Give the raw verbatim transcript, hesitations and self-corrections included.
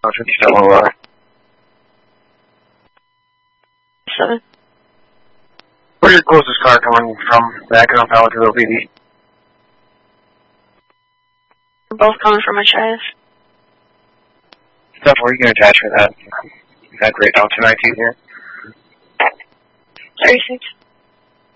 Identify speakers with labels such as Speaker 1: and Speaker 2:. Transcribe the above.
Speaker 1: fifty-seven O R.
Speaker 2: Seven.
Speaker 1: Where's your closest car coming from? Backing up Alexville P D.
Speaker 2: We're both coming from H I S.
Speaker 1: Stuff where you can attach for that. That great out tonight here.
Speaker 2: thirty-six.